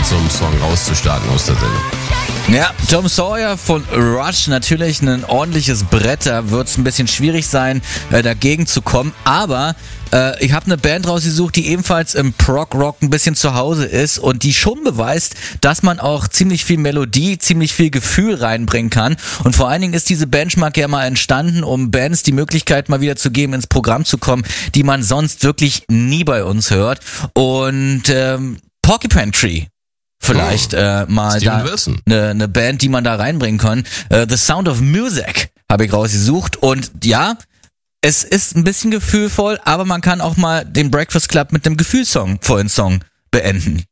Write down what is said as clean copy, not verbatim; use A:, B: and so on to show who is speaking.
A: so einem Song rauszustarten aus der Sendung.
B: Ja, Tom Sawyer von Rush, natürlich ein ordentliches Brett, da wird es ein bisschen schwierig sein, dagegen zu kommen, aber ich habe eine Band rausgesucht, die ebenfalls im Prog-Rock ein bisschen zu Hause ist und die schon beweist, dass man auch ziemlich viel Melodie, ziemlich viel Gefühl reinbringen kann und vor allen Dingen ist diese Benchmark ja mal entstanden, um Bands die Möglichkeit mal wieder zu geben, ins Programm zu kommen, die man sonst wirklich nie bei uns hört und Porcupine Tree. Vielleicht mal
A: Steven
B: da
A: Wilson.
B: eine Band, die man da reinbringen kann. The Sound of Music habe ich rausgesucht und ja, es ist ein bisschen gefühlvoll, aber man kann auch mal den Breakfast Club mit einem Gefühlssong, vollen Song beenden.